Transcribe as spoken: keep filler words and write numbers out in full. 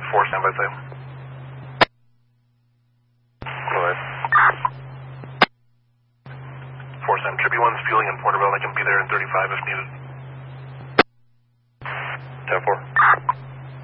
four, stand by same. Go ahead. four, Sam, Trippy one's fueling in Porterville. I can be there in thirty-five if needed. ten four.